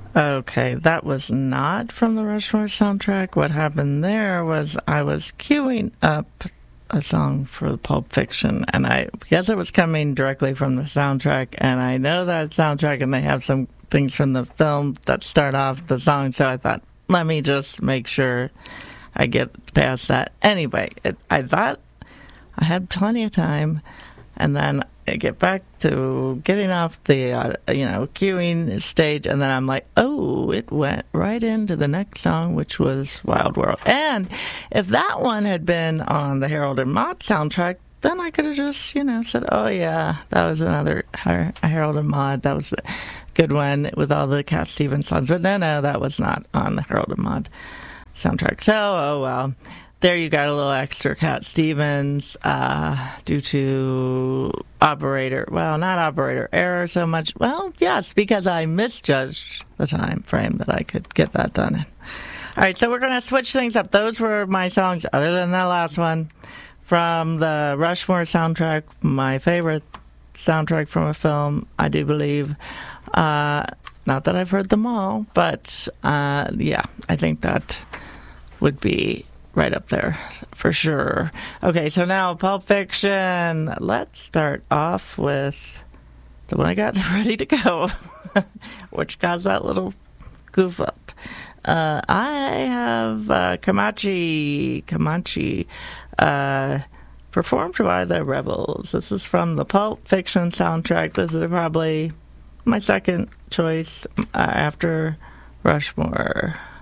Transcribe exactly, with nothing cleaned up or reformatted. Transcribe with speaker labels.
Speaker 1: Okay, that was not from the Rushmore soundtrack. What happened there was I was queuing up a song for Pulp Fiction, and I guess it was coming directly from the soundtrack, and I know that soundtrack, and they have some things from the film that start off the song, so I thought, let me just make sure I get past that. Anyway, it, I thought I had plenty of time, and then I get back to getting off the, uh, you know, queuing stage, and then I'm like, oh, it went right into the next song, which was Wild World. And if that one had been on the Harold and Maude soundtrack, then I could have just, you know, said, oh, yeah, that was another Har- Harold and Maude. That was a good one with all the Cat Stevens songs. But no, no, that was not on the Harold and Maude soundtrack. So, oh, well. There you got a little extra Cat Stevens uh, due to operator, well, not operator error so much. Well, yes, because I misjudged the time frame that I could get that done in. All right, so we're going to switch things up. Those were my songs, other than that last one, from the Rushmore soundtrack, my favorite soundtrack from a film, I do believe. Uh, not that I've heard them all, but uh, yeah, I think that would be right up there for sure. Okay, so now Pulp Fiction. Let's start off with the one I got ready to go, which caused that little goof up. Uh, I have uh, Comanche, Comanche, uh, performed by the Rebels. This is from the Pulp Fiction soundtrack. This is probably my second choice uh, after Rushmore.